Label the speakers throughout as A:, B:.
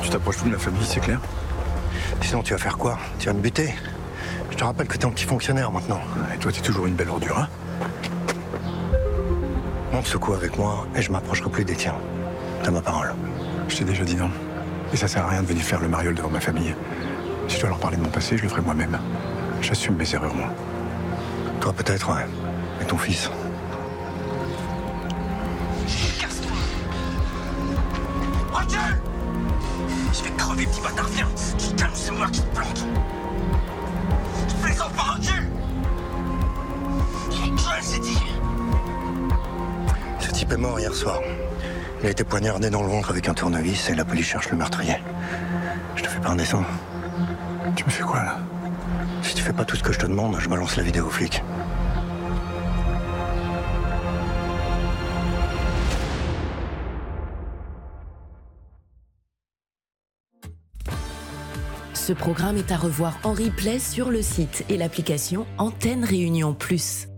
A: Tu t'approches plus de ma famille, c'est clair?
B: Sinon, tu vas faire quoi? Tu vas me buter? Je te rappelle que t'es un petit fonctionnaire maintenant.
A: Et toi, t'es toujours une belle ordure, hein?
B: Monte ce coup avec moi et je m'approcherai plus des tiens. T'as ma parole.
A: Je t'ai déjà dit non. Et ça sert à rien de venir faire le mariole devant ma famille. Si je dois leur parler de mon passé, je le ferai moi-même. J'assume mes erreurs, moi.
B: Toi, peut-être, ouais. Et ton fils.
C: Casse-toi! Recule! Je vais crever, petit bâtard, viens! Putain, c'est moi qui te planque! Je plaisante pas, recule! Recule, c'est dit!
B: Ce type est mort hier soir. Il a été poignardé dans le ventre avec un tournevis et la police cherche le meurtrier. Je te fais pas un dessin.
A: Tu me fais quoi, là?
B: Si tu fais pas tout ce que je te demande, je balance la vidéo aux flics.
D: Ce programme est à revoir en replay sur le site et l'application Antenne Réunion Plus.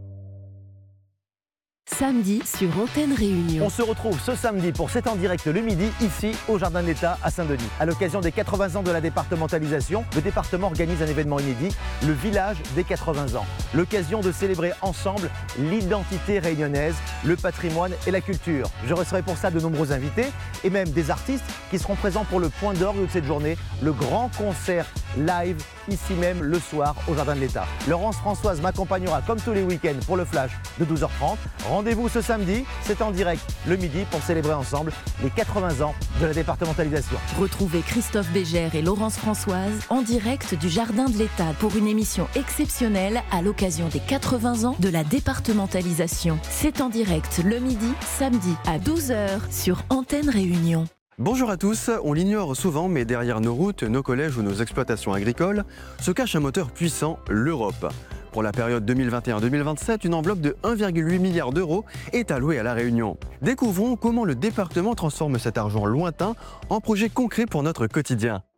D: Samedi sur Antenne Réunion.
E: On se retrouve ce samedi pour C'est en direct le midi, ici au Jardin de l'État à Saint-Denis. À l'occasion des 80 ans de la départementalisation, le département organise un événement inédit, le Village des 80 ans. L'occasion de célébrer ensemble l'identité réunionnaise, le patrimoine et la culture. Je recevrai pour ça de nombreux invités et même des artistes qui seront présents pour le point d'orgue de cette journée, le grand concert live ici même le soir au Jardin de l'État. Laurence Françoise m'accompagnera comme tous les week-ends pour le flash de 12h30. Rendez-vous ce samedi, c'est en direct le midi pour célébrer ensemble les 80 ans de la départementalisation.
D: Retrouvez Christophe Bégère et Laurence Françoise en direct du Jardin de l'État pour une émission exceptionnelle à l'occasion des 80 ans de la départementalisation. C'est en direct le midi, samedi à 12h sur Antenne Réunion.
F: Bonjour à tous, on l'ignore souvent, mais derrière nos routes, nos collèges ou nos exploitations agricoles se cache un moteur puissant, l'Europe. Pour la période 2021-2027, une enveloppe de 1,8 milliard d'euros est allouée à La Réunion. Découvrons comment le département transforme cet argent lointain en projet concret pour notre quotidien.